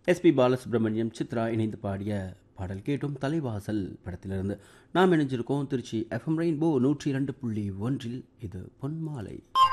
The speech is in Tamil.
எஸ்பி பாலசுப்ரமணியம், சித்ரா இணைந்து பாடிய பாடல் கேட்டும். தலைவாசல் படத்திலிருந்து நாம் இணைஞ்சிருக்கோம் திருச்சி எஃப்எம் ரெயின்போ 102.1. இது பொன்மாலை.